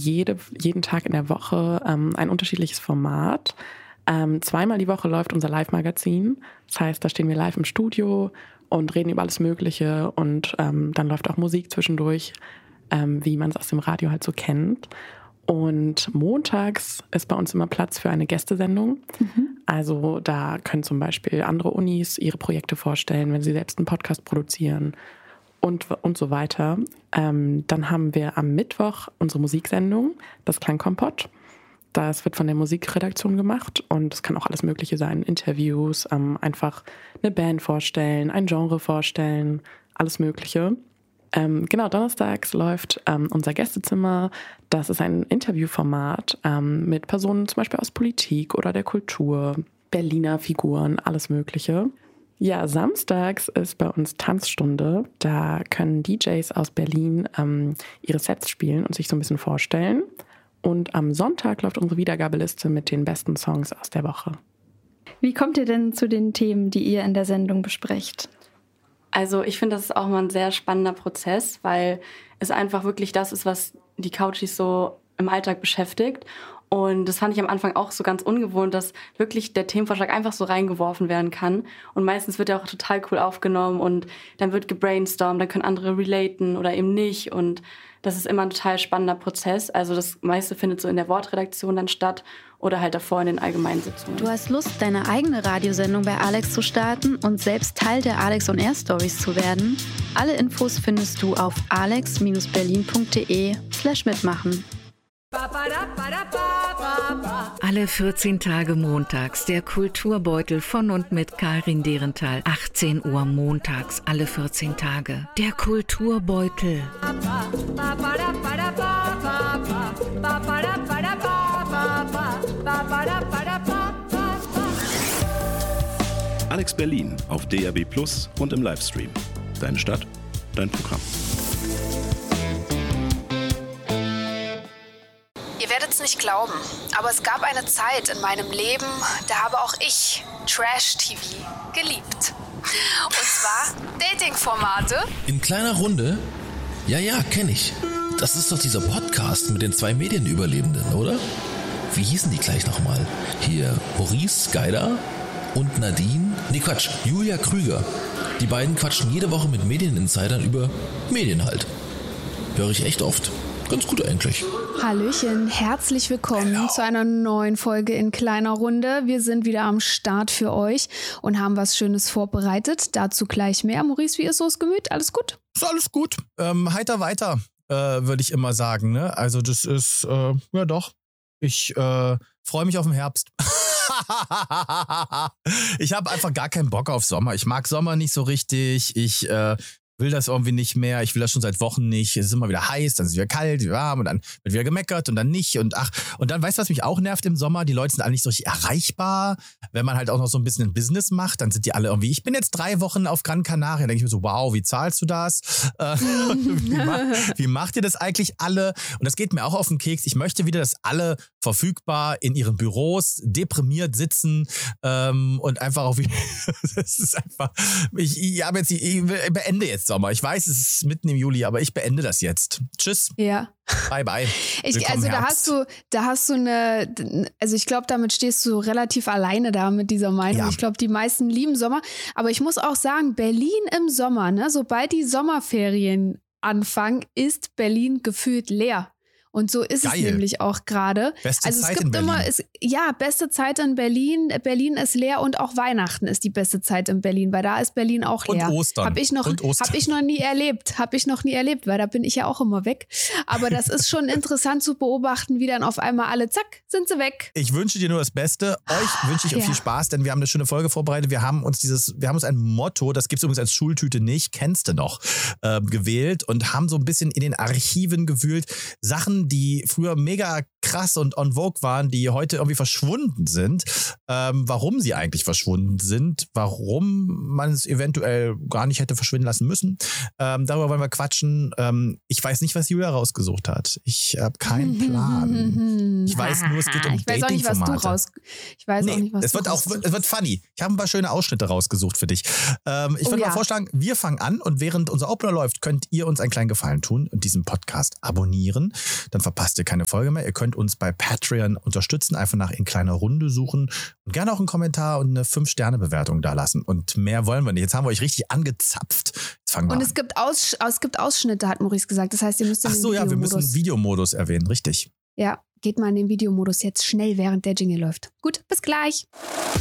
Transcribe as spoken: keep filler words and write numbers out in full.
jede, jeden Tag in der Woche ähm, ein unterschiedliches Format. Ähm, zweimal die Woche läuft unser Live-Magazin. Das heißt, da stehen wir live im Studio und reden über alles Mögliche. Und ähm, dann läuft auch Musik zwischendurch, ähm, wie man es aus dem Radio halt so kennt. Und montags ist bei uns immer Platz für eine Gästesendung. Mhm. Also da können zum Beispiel andere Unis ihre Projekte vorstellen, wenn sie selbst einen Podcast produzieren und, und so weiter. Ähm, dann haben wir am Mittwoch unsere Musiksendung, das Klangkompott. Das wird von der Musikredaktion gemacht und es kann auch alles Mögliche sein. Interviews, ähm, einfach eine Band vorstellen, ein Genre vorstellen, alles Mögliche. Ähm, genau, donnerstags läuft ähm, unser Gästezimmer. Das ist ein Interviewformat ähm, mit Personen zum Beispiel aus Politik oder der Kultur, Berliner Figuren, alles Mögliche. Ja, samstags ist bei uns Tanzstunde. Da können D Js aus Berlin ähm, ihre Sets spielen und sich so ein bisschen vorstellen. Und am Sonntag läuft unsere Wiedergabeliste mit den besten Songs aus der Woche. Wie kommt ihr denn zu den Themen, die ihr in der Sendung besprecht? Also ich finde, das ist auch mal ein sehr spannender Prozess, weil es einfach wirklich das ist, was die Couchies so im Alltag beschäftigt. Und das fand ich am Anfang auch so ganz ungewohnt, dass wirklich der Themenvorschlag einfach so reingeworfen werden kann. Und meistens wird er auch total cool aufgenommen und dann wird gebrainstormt, dann können andere relaten oder eben nicht. Und das ist immer ein total spannender Prozess. Also das meiste findet so in der Wortredaktion dann statt oder halt davor in den Allgemeinsitzungen. Du hast Lust, deine eigene Radiosendung bei Alex zu starten und selbst Teil der Alex on Air Stories zu werden? Alle Infos findest du auf alex berlin punkt de slash mitmachen. Alle vierzehn Tage montags der Kulturbeutel von und mit Karin Derenthal. achtzehn Uhr montags, alle vierzehn Tage. Der Kulturbeutel. Alex Berlin auf D A B Plus und im Livestream. Deine Stadt, dein Programm. Ihr werdet es nicht glauben, aber es gab eine Zeit in meinem Leben, da habe auch ich Trash-T V geliebt. Und zwar Dating-Formate. In kleiner Runde? Ja, ja, kenne ich. Das ist doch dieser Podcast mit den zwei Medienüberlebenden, oder? Wie hießen die gleich nochmal? Hier Maurice Geider und Nadine? Nee, Quatsch, Julia Krüger. Die beiden quatschen jede Woche mit Medieninsidern über Medien halt. Höre ich echt oft. Ganz gut eigentlich. Hallöchen, herzlich willkommen Hello. zu einer neuen Folge in kleiner Runde. Wir sind wieder am Start für euch und haben was Schönes vorbereitet. Dazu gleich mehr. Maurice, wie ist so das Gemüt? Alles gut? Ist alles gut. Ähm, heiter weiter, äh, würde ich immer sagen. Ne? Also das ist, äh, ja doch. Ich äh, freue mich auf den Herbst. Ich habe einfach gar keinen Bock auf Sommer. Ich mag Sommer nicht so richtig. Ich äh, will das irgendwie nicht mehr. Ich will das schon seit Wochen nicht. Es ist immer wieder heiß, dann ist es wieder kalt, wieder warm und dann wird wieder gemeckert und dann nicht. Und ach, und dann, weißt du, was mich auch nervt im Sommer? Die Leute sind alle nicht so richtig erreichbar. Wenn man halt auch noch so ein bisschen ein Business macht, dann sind die alle irgendwie, ich bin jetzt drei Wochen auf Gran Canaria. Da denke ich mir so, wow, wie zahlst du das? Äh, wie, macht, wie macht ihr das eigentlich alle? Und das geht mir auch auf den Keks. Ich möchte wieder, dass alle verfügbar in ihren Büros deprimiert sitzen ähm, und einfach auch wie, das ist einfach, ich, ich, habe jetzt, ich beende jetzt Sommer. Ich weiß, es ist mitten im Juli, aber ich beende das jetzt. Tschüss. Ja. Bye, bye. Ich, also da hast du, da hast du eine, also ich glaube, damit stehst du relativ alleine da mit dieser Meinung. Ja. Ich glaube, die meisten lieben Sommer. Aber ich muss auch sagen, Berlin im Sommer, ne, sobald die Sommerferien anfangen, ist Berlin gefühlt leer. Und so ist Geil. es nämlich auch gerade. Beste also es Zeit gibt in Berlin. immer, es, ja, beste Zeit in Berlin. Berlin ist leer und auch Weihnachten ist die beste Zeit in Berlin, weil da ist Berlin auch leer. Und Ostern. Hab ich noch, und Ostern. Hab ich noch nie erlebt. Hab ich noch nie erlebt, weil da bin ich ja auch immer weg. Aber das ist schon interessant zu beobachten, wie dann auf einmal alle, zack, sind sie weg. Ich wünsche dir nur das Beste. Euch wünsche ich auch ja. viel Spaß, denn wir haben eine schöne Folge vorbereitet. Wir haben uns dieses, wir haben uns ein Motto, das gibt es übrigens als Schultüte nicht, kennst du noch, äh, gewählt und haben so ein bisschen in den Archiven gewühlt. Sachen, die früher mega krass und on vogue waren, die heute irgendwie verschwunden sind. Ähm, warum sie eigentlich verschwunden sind, warum man es eventuell gar nicht hätte verschwinden lassen müssen. Ähm, darüber wollen wir quatschen. Ähm, ich weiß nicht, was Julia rausgesucht hat. Ich habe keinen Plan. Ich weiß nur, es geht um ich weiß auch nicht, was du raus. Ich weiß nee, auch nicht, was es du wird auch, es wird funny. Ich habe ein paar schöne Ausschnitte rausgesucht für dich. Ähm, ich Oh würde ja. mal vorschlagen, wir fangen an und während unser Opener läuft, könnt ihr uns einen kleinen Gefallen tun und diesen Podcast abonnieren. Dann verpasst ihr keine Folge mehr. Ihr könnt uns bei Patreon unterstützen, einfach nach in kleiner Runde suchen und gerne auch einen Kommentar und eine fünf Sterne Bewertung da lassen. Und mehr wollen wir nicht. Jetzt haben wir euch richtig angezapft. Jetzt fangen wir Und an. es gibt, Aus, es gibt Ausschnitte, hat Maurice gesagt. Das heißt, ihr müsst in Ach den so, ja, wir Videomodus. müssen Videomodus erwähnen, richtig. Ja, geht mal in den Videomodus jetzt schnell, während der Jingle läuft. Gut, bis gleich.